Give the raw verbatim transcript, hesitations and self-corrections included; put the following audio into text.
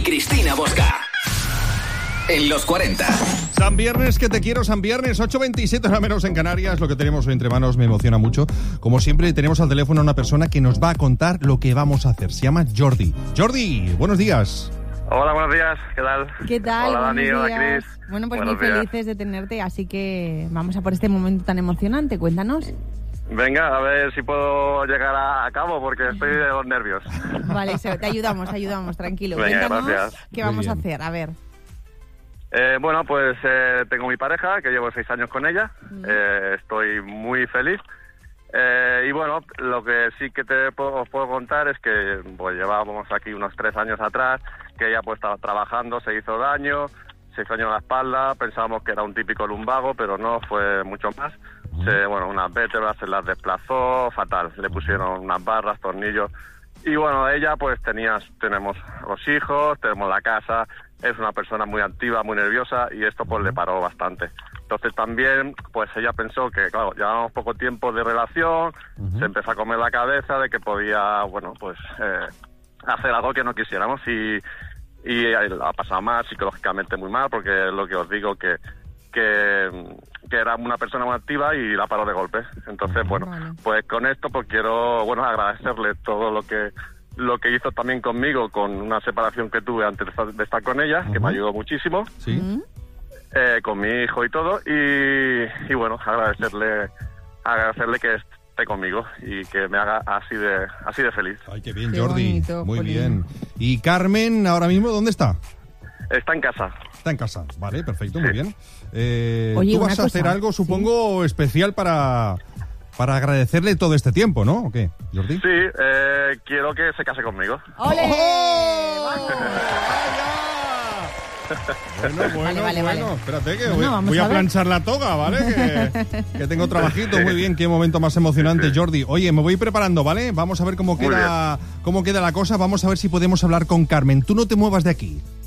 y Cristina Bosca. En los cuarenta. San Viernes, que te quiero, San Viernes, ocho veintisiete hora menos en Canarias. Lo que tenemos hoy entre manos me emociona mucho. Como siempre, tenemos al teléfono a una persona que nos va a contar lo que vamos a hacer. Se llama Jordi. Jordi, buenos días. Hola, buenos días, ¿qué tal? ¿Qué tal? Hola, Buenos Dani, hola, días. Cris. Bueno, pues Buenos muy días. felices de tenerte, así que vamos a por este momento tan emocionante. Cuéntanos. Venga, a ver si puedo llegar a, a cabo, porque estoy de los nervios. Vale, eso, te ayudamos, te ayudamos, tranquilo. Venga, Cuéntanos gracias. qué Muy vamos a bien. hacer, a ver. Eh, bueno, pues eh, tengo mi pareja, que llevo seis años con ella. Eh, estoy muy feliz. Eh, y bueno, lo que sí que te puedo, os puedo contar es que pues llevábamos aquí unos tres años atrás, que ella pues estaba trabajando, se hizo daño, se hizo daño en la espalda, pensábamos que era un típico lumbago, pero no, fue mucho más. Se, bueno, unas vértebras se las desplazó, fatal, le pusieron unas barras, tornillos. Y bueno, ella pues tenía, tenemos los hijos, tenemos la casa, es una persona muy activa, muy nerviosa, y esto pues le paró bastante. Entonces también, pues ella pensó que, claro, llevábamos poco tiempo de relación, uh-huh. se empezó a comer la cabeza de que podía, bueno, pues eh, hacer algo que no quisiéramos, y, y la ha pasado mal, psicológicamente muy mal, porque es lo que os digo, que, que, que era una persona muy activa y la paró de golpe. Entonces, bueno, Vale. pues con esto pues quiero, bueno, agradecerle todo lo que lo que hizo también conmigo con una separación que tuve antes de estar con ella, uh-huh. que me ayudó muchísimo. Sí. ¿Mm? Eh, con mi hijo y todo, y, y bueno, agradecerle agradecerle que esté conmigo y que me haga así de así de feliz. Ay, qué bien, Qué Jordi. bonito, Muy Jolín. bien. ¿Y Carmen, ahora mismo, dónde está? Está en casa. Está en casa. Vale, perfecto, Sí. muy bien. Eh, Oye, tú una vas a cosa, hacer algo, supongo, especial para, para agradecerle todo este tiempo, ¿no? ¿O qué, Jordi? Sí, eh, quiero que se case conmigo. ¡Ole! ¡Oh! ¡Vamos! Bueno, bueno, Vale, vale, bueno. vale. Espérate que Bueno, voy, vamos voy a, a ver. planchar la toga, ¿vale? Que, que tengo trabajito. Muy bien, qué momento más emocionante, Sí, sí. Jordi. Oye, me voy preparando, ¿vale? Vamos a ver cómo Muy queda, cómo queda la cosa. Vamos a ver si podemos hablar con Carmen. Tú no te muevas de aquí.